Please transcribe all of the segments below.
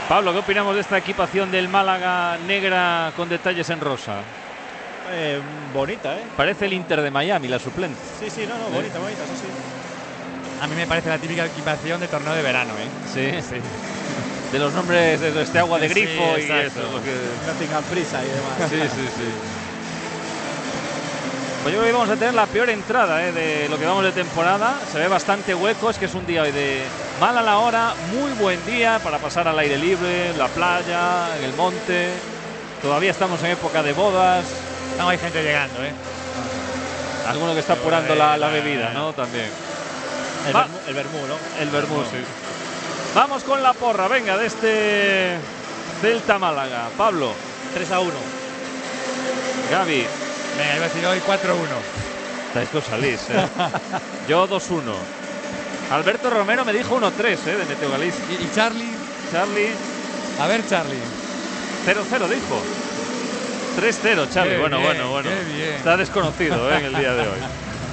Pablo, ¿qué opinamos de esta equipación del Málaga negra con detalles en rosa? Bonita, ¿eh? Parece el Inter de Miami, la suplente. Sí, sí, no, bonita, bonita, sí, sí. A mí me parece la típica equipación de torneo de verano, ¿eh? Sí. Sí. De los nombres de este agua de grifo Sí, y exacto. eso. Lo que... No tengan prisa y demás. Sí, sí, sí. Pues yo creo que vamos a tener la peor entrada de lo que vamos de temporada. Se ve bastante hueco, es que es un día hoy de mal a la hora, muy buen día para pasar al aire libre, en la playa, en el monte. Todavía estamos en época de bodas. No hay gente llegando, ¿eh? Alguno que está apurando la bebida, ¿no? También. El vermú, ¿no? El vermú, sí. Vamos con la porra, venga, de este Celta Málaga. Pablo. 3-1. Gaby. Venga, iba a decir hoy 4-1. Estáis que os salís, ¿eh? Yo 2-1. Alberto Romero me dijo 1-3, de Meteo Galicia. ¿Y Charlie? Charlie. A ver, Charlie. 0-0 dijo. 3-0, Charlie. Qué Bueno. Qué bien. Está desconocido en el día de hoy.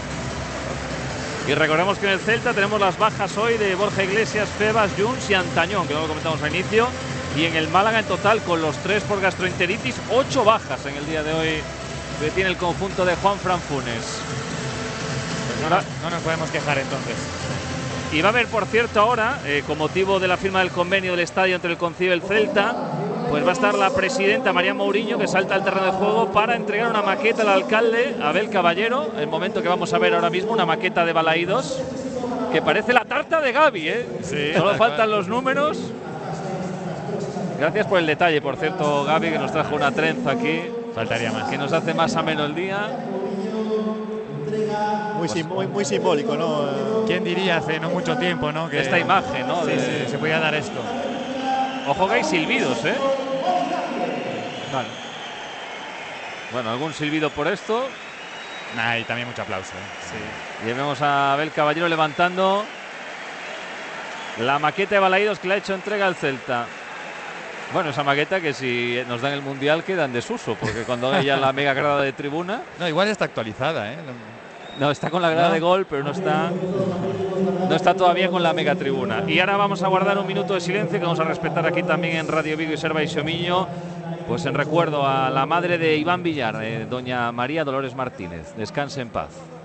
Y recordemos que en el Celta tenemos las bajas hoy de Borja Iglesias, Febas, Junts y Antañón, que no lo comentamos al inicio. Y en el Málaga en total, con los 3 por gastroenteritis, 8 bajas en el día de hoy que tiene el conjunto de Juanfran Funes. Pues no nos podemos quejar entonces. Y va a haber, por cierto, ahora, con motivo de la firma del convenio del estadio entre el Concilio y el Celta, pues va a estar la presidenta María Mourinho, que salta al terreno de juego para entregar una maqueta al alcalde Abel Caballero. El momento que vamos a ver ahora mismo, una maqueta de Balaídos, que parece la tarta de Gaby, ¿eh? Sí, solo faltan los números. Gracias por el detalle, por cierto, Gaby, que nos trajo una trenza aquí. Faltaría más. Que nos hace más ameno el día. Muy simbólico, ¿no? ¿Quién diría hace no mucho tiempo, ¿no? Que esta imagen, ¿no? Sí, se podía dar esto. Ojo que hay silbidos, ¿eh? Vale. Bueno, algún silbido por esto. Nah, y también mucho aplauso, ¿eh? Sí. Y vemos a Abel Caballero levantando la maqueta de Balaídos que le ha hecho entrega al Celta. Bueno, esa maqueta que si nos dan el Mundial queda en desuso, porque cuando haga ya la mega grada de tribuna... No, igual ya está actualizada, ¿eh? No, está con la grada de gol, pero no está todavía con la mega tribuna. Y ahora vamos a guardar un minuto de silencio que vamos a respetar aquí también en Radio Vigo y Serva y Xomiño, pues en recuerdo a la madre de Iván Villar, doña María Dolores Martínez. Descanse en paz.